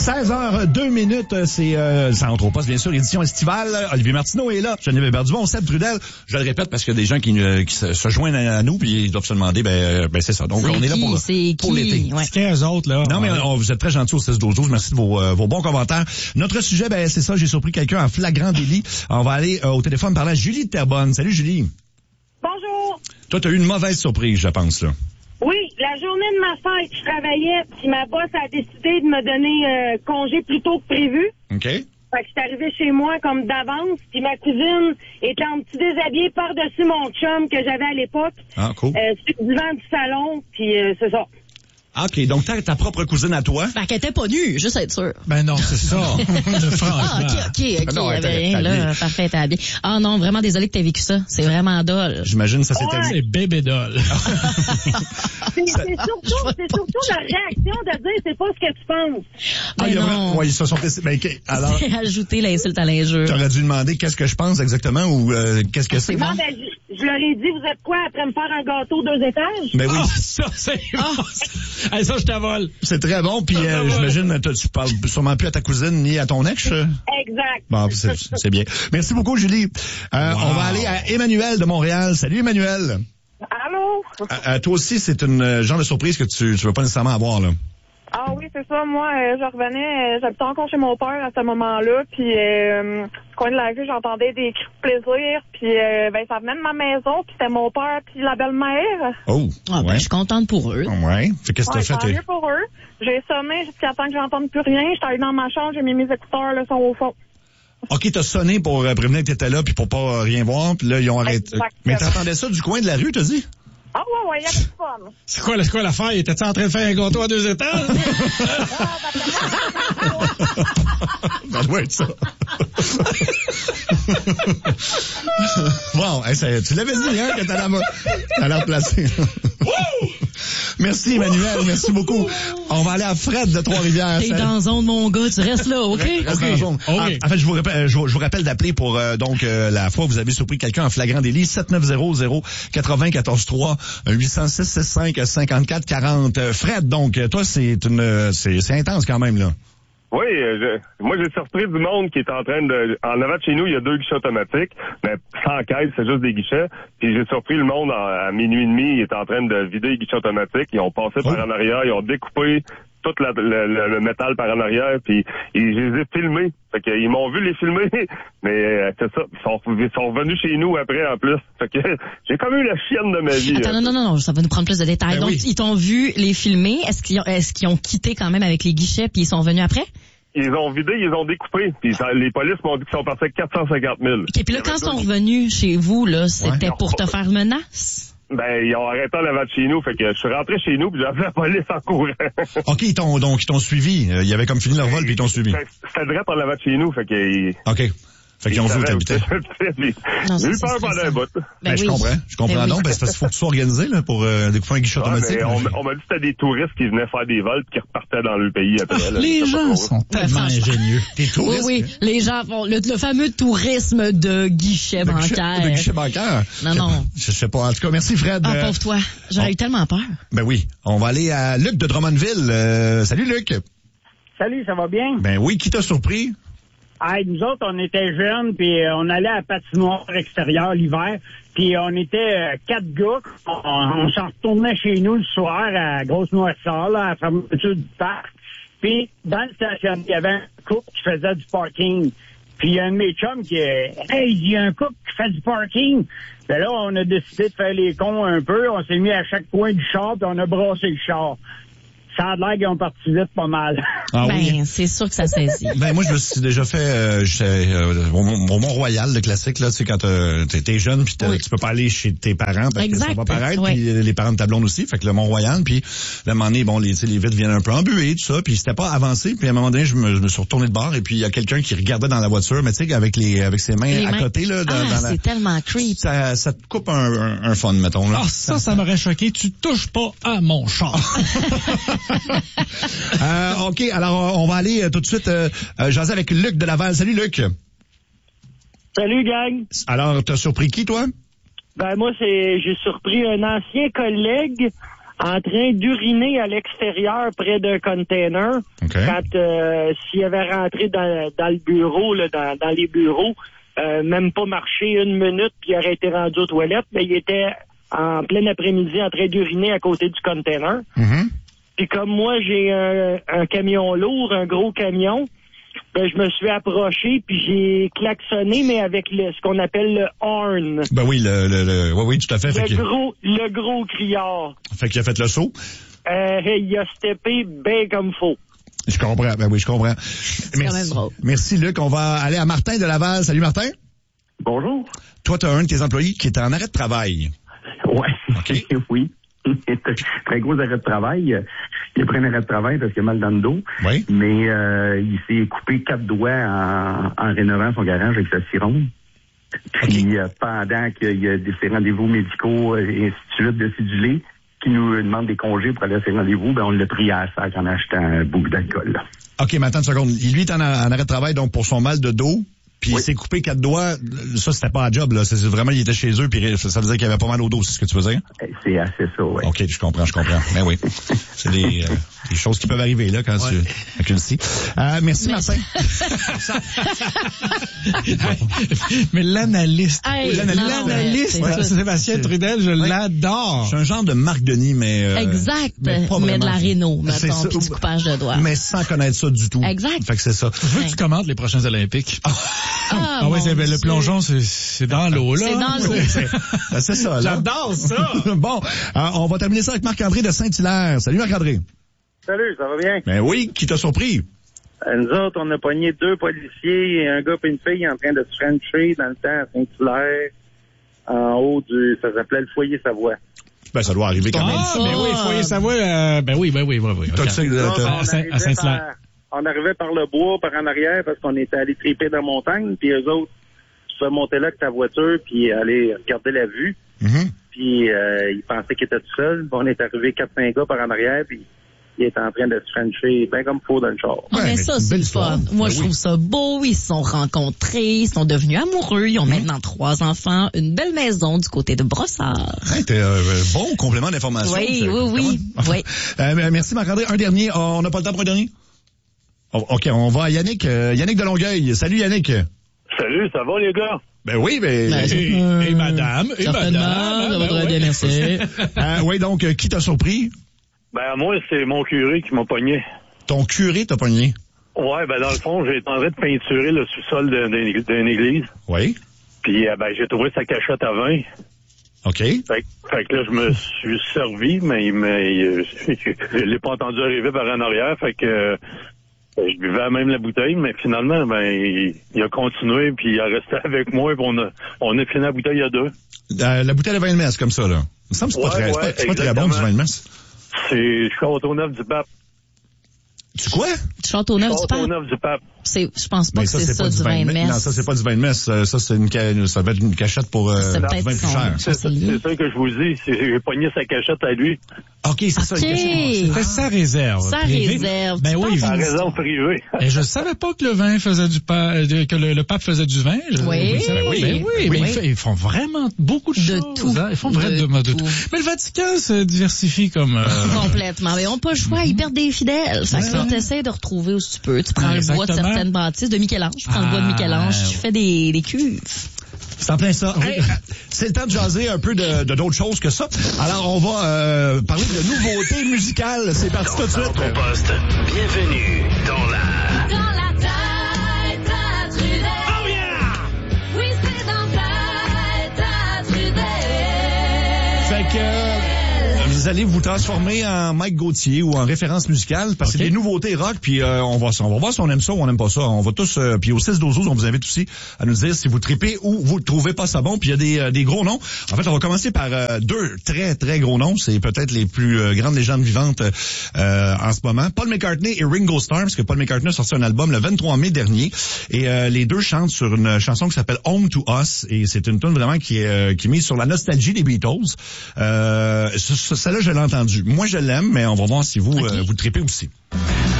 16h02, c'est Centre-Poste, bien sûr, édition estivale. Olivier Martineau est là, Geneviève Hébert-Dubon, Seb Trudel. Je le répète parce qu'il y a des gens qui se joignent à nous, puis ils doivent se demander, ben c'est ça. Donc, on est là pour l'été. Ouais. C'est eux autres, là. Non, mais vous êtes très gentils au 16-12-12. Merci de vos bons commentaires. Notre sujet, c'est ça, j'ai surpris quelqu'un en flagrant délit. On va aller au téléphone parler à Julie de Terrebonne. Salut, Julie. Bonjour. Toi, t'as eu une mauvaise surprise, je pense, là. Oui, la journée de ma fête, je travaillais, puis ma boss a décidé de me donner congé plus tôt que prévu. OK. Fait que je suis arrivée chez moi comme d'avance, puis ma cousine était en petit déshabillé par-dessus mon chum que j'avais à l'époque. Ah, cool. Sur le divan du salon, puis c'est ça. OK, donc t'as ta propre cousine à toi? Ben, qu'elle était pas nue, juste à être sûr. Ben non, c'est ça. OK. Non, là, parfait, t'es habillé. Ah non, vraiment désolé que t'aies vécu ça. C'est vraiment dole. J'imagine ça c'était... C'est bébé doll. C'est surtout la réaction de dire c'est pas ce que tu penses. Ben non. Ouais, ils se sont... alors... C'est ajouter l'insulte à l'injure. T'aurais dû demander qu'est-ce que je pense exactement ou qu'est-ce que c'est. Non, ben, je leur ai dit, vous êtes quoi, après me faire un gâteau 2 étages? Ben oui. Oh, ça, c'est Hey, ça, je t'avole. C'est très bon, puis j'imagine tu parles sûrement plus à ta cousine ni à ton ex. Exact. Bon, c'est bien. Merci beaucoup, Julie. On va aller à Emmanuel de Montréal. Salut, Emmanuel. Allô? Toi aussi, c'est une genre de surprise que tu veux pas nécessairement avoir, là. Ah oui, c'est ça. Moi, je revenais, j'habitais encore chez mon père à ce moment-là, puis du coin de la rue, j'entendais des cris de plaisir, puis ça venait de ma maison, puis c'était mon père puis la belle-mère. Oh, ben, je suis contente pour eux. Ouais. Fait qu'est-ce que t'as fait? Tant mieux pour eux. J'ai sonné jusqu'à temps que j'entende plus rien. J'étais allée dans ma chambre, j'ai mis mes écouteurs, le son au fond. OK, t'as sonné pour prévenir que t'étais là, puis pour pas rien voir, puis là, ils ont arrêté. Mais t'entendais ça du coin de la rue, t'as dit? Ah ouais, il y avait du fun. C'est quoi l'affaire? Étais-tu en train de faire un gâteau à 2 étages? Ça doit être ça. Wow, tu l'avais dit, hein, que t'allais replacer. Merci, Emmanuel. Merci beaucoup. On va aller à Fred de Trois-Rivières. T'es dans zone, mon gars. Tu restes là, OK? Reste dans zone. Okay. En fait, je vous rappelle d'appeler pour la fois où vous avez surpris quelqu'un en flagrant délit. 7900-80-14-3, 800-665-54-40. Fred, donc, toi, c'est intense quand même, là. Oui, moi j'ai surpris du monde qui est en train de... En avant de chez nous, il y a 2 guichets automatiques, mais sans caisse, c'est juste des guichets. Puis j'ai surpris le monde à minuit et demi, il est en train de vider les guichets automatiques. Ils ont passé par en arrière, ils ont découpé tout le métal par en arrière, puis je les ai filmés. Fait qu'ils m'ont vu les filmer, mais c'est ça. Ils sont revenus chez nous après, en plus. Fait que j'ai comme eu la chienne de ma vie. Attends, non, ça va nous prendre plus de détails. Donc, ils t'ont vu les filmer. Est-ce qu'ils ont quitté quand même avec les guichets, puis ils sont venus après? Ils ont vidé, ils ont découpé. Puis les polices m'ont dit qu'ils sont partis avec 450 000. OK, puis là, quand ils sont revenus chez vous, là, c'était pour te faire menace? Ben, ils ont arrêté en avant de chez nous. Fait que je suis rentré chez nous, puis j'ai appelé la police en courant. OK, ils t'ont suivi. Ils avaient comme fini leur vol, puis ils t'ont suivi. C'était direct en avant de chez nous, fait que... OK. Fait qu'ils ont vu où t'habitais. J'ai eu peur pendant un bout. Ben, je comprends donc, parce qu'il faut que tu sois organisé, là, pour découper un guichet automatique. On m'a dit que c'était des touristes qui venaient faire des vols puis qui repartaient dans le pays après. Là, les gens sont tellement ingénieux. Des touristes. Oui, les gens font le fameux tourisme de guichet bancaire. De guichet bancaire. Non. Je sais pas. En tout cas, merci Fred. Ah, pauvre toi. J'aurais eu tellement peur. Ben oui. On va aller à Luc de Drummondville. Salut Luc. Salut, ça va bien? Ben oui, qui t'a surpris? Hey, nous autres, on était jeunes, puis on allait à la patinoire extérieure l'hiver, puis on était 4 gars. On s'en retournait chez nous le soir à Grosse-Noirceur, là, à la fermeture du parc. Puis, dans le stationnement, il y avait un couple qui faisait du parking. Puis, il y a un de mes chums qui est « Hey, il y a un couple qui fait du parking! » Ben là, on a décidé de faire les cons un peu. On s'est mis à chaque coin du char, puis on a brassé le char. Ça a l'air qu'ils ont parti vite pas mal. Ah, oui. C'est sûr que ça saisit. Ben moi je me suis déjà fait au Mont-Royal, le classique là, tu sais quand t'es jeune puis tu peux pas aller chez tes parents parce que ça va paraître, puis les parents de ta blonde aussi, fait que le Mont-Royal, puis à un moment donné, bon les vitres viennent un peu embuées tout ça, puis c'était pas avancé, puis à un moment donné je me suis retourné de bord et puis il y a quelqu'un qui regardait dans la voiture, mais tu sais avec ses mains à côté là c'est tellement creep. Ça te coupe un fun mettons là. Ah ça m'aurait choqué, tu touches pas à mon char. OK, alors on va aller tout de suite jaser avec Luc de Laval. Salut Luc. Salut gang. Alors, t'as surpris qui toi? Ben moi j'ai surpris un ancien collègue en train d'uriner à l'extérieur près d'un container. Okay. Quand s'il avait rentré dans le bureau, là, dans les bureaux, même pas marché 1 minute, puis il aurait été rendu aux toilettes, mais il était en plein après-midi en train d'uriner à côté du container. Mm-hmm. Puis comme moi, j'ai un camion lourd, un gros camion, ben je me suis approché puis j'ai klaxonné, mais avec ce qu'on appelle le horn. Ben oui, oui, tout à fait. Le gros criard. Fait qu'il a fait le saut. Il a steppé bien comme faut. Je comprends. Ben oui, je comprends. C'est quand même drôle. Merci, Luc. On va aller à Martin de Laval. Salut, Martin. Bonjour. Toi, tu as un de tes employés qui est en arrêt de travail. Ouais. OK. Oui. Très gros arrêt de travail. Il a pris un arrêt de travail parce qu'il a mal dans le dos. Oui. Mais il s'est coupé 4 doigts en rénovant son garage avec sa cironde. Puis pendant qu'il y a des rendez-vous médicaux et ainsi de suite de cédulés, qui nous demande des congés pour aller à ces rendez-vous, ben on l'a pris à la sac en achetant un bouc d'alcool. OK, mais attends une seconde. Lui est en arrêt de travail donc pour son mal de dos. Puis il s'est coupé 4 doigts. Ça, c'était pas un job, là. C'est vraiment, il était chez eux, puis ça veut dire qu'il avait pas mal au dos, c'est ce que tu veux dire? C'est assez ça, oui. OK, je comprends. Ben oui. C'est des choses qui peuvent arriver, là, quand tu le sais. Merci, Martin. Mais l'analyste. L'analyste, Sébastien Trudel, je l'adore. C'est un genre de Marc Denis, mais... exact. Mais de la réno, mettons, puis du coupage de doigts. Mais sans connaître ça du tout. Exact. Fait que c'est ça. Je veux que tu commentes les prochains Olympiques. Oui, le plongeon, c'est dans l'eau, là. C'est dans l'eau. C'est ça, là. J'adore ça. Bon, on va terminer ça avec Marc-André de Saint-Hilaire. Salut, Marc-André. Salut, ça va bien? Ben oui, qui t'a surpris? Nous autres, on a pogné 2 policiers, un gars et une fille en train de se frencher dans le temps à Saint-Hilaire, en haut ça s'appelait le Foyer Savoie. Ben, ça doit arriver quand même. Ben oui, Foyer Savoie, ben oui. À Saint-Hilaire. On arrivait par le bois, par en arrière, parce qu'on était allé triper dans la montagne, puis eux autres se montaient là avec ta voiture, puis aller regarder la vue. Mm-hmm. Puis ils pensaient qu'ils étaient tout seuls. On est arrivé 4-5 gars par en arrière, puis ils étaient en train de se frencher bien comme faut dans le char. Mais ça, c'est le fun. Moi, je trouve ça beau. Ils se sont rencontrés, ils sont devenus amoureux. Ils ont maintenant 3 enfants, une belle maison du côté de Brossard. C'était bon complément d'information. Oui. Merci, Marc-André. Un dernier. On n'a pas le temps pour un dernier? OK, on va à Yannick. Yannick de Longueuil. Salut, Yannick. Salut, ça va, les gars? Ben oui, et madame. Certainement, ça va bien, merci. Oui, donc, qui t'a surpris? Ben, moi, c'est mon curé qui m'a pogné. Ton curé t'a pogné? Ouais, ben, dans le fond, j'ai été en train de peinturer le sous-sol d'une église. Oui. Puis, j'ai trouvé sa cachette à vin. OK. Fait que là, je me suis servi, mais je l'ai pas entendu arriver par en arrière, fait que je buvais même la bouteille, mais finalement, il a continué, puis il a resté avec moi, puis on a fini la bouteille à 2. La bouteille de vin de messe, comme ça, là. Il me semble que c'est pas très bon, du vin de messe. C'est Châteauneuf-du-Pape. Tu quoi? Châteauneuf-du-Pape. Je pense pas que c'est ça du vin de messe. Non, ça, c'est pas du vin de messe. Ça, ça va être une cachette pour du vin plus cher. C'est ça que je vous dis. J'ai pogné sa cachette à lui. OK, c'est ça. C'était sa réserve. Sa réserve. Ben oui. Sa réserve privée. Et je savais pas que le vin faisait que le pape faisait du vin. Oui. Ils font vraiment beaucoup de choses. Tout. Hein. Ils font vraiment de tout. Mais le Vatican se diversifie comme... Complètement. Mais ils n'ont pas le choix. Ils perdent des fidèles. Fait que tu essaies de retrouver où tu peux. Tu prends le bois de certaines bâtisses de Michel-Ange. Tu prends le bois de Michel-Ange. Tu fais des cuves. C'est en plein ça. Hey, c'est le temps de jaser un peu de d'autres choses que ça. Alors, on va parler de nouveautés musicales. C'est parti tout de suite. Ton poste. Bienvenue dans la tête à Trudel. Oh yeah! Oui, c'est dans la tête à Trudel. Fait que... vous allez vous transformer en Mike Gauthier ou en référence musicale parce que c'est des nouveautés rock, puis on va voir si on aime ça ou on n'aime pas ça. On va tous, puis au 6-12-12, on vous invite aussi à nous dire si vous tripez ou vous ne trouvez pas ça bon. Puis il y a des gros noms. En fait, on va commencer par 2 très, très gros noms. C'est peut-être les plus grandes légendes vivantes en ce moment. Paul McCartney et Ringo Starr, parce que Paul McCartney a sorti un album le 23 mai dernier. Et les deux chantent sur une chanson qui s'appelle Home to Us. Et c'est une tune vraiment qui est mise sur la nostalgie des Beatles. Celle-là, je l'ai entendue. Moi, je l'aime, mais on va voir si vous, vous tripez aussi.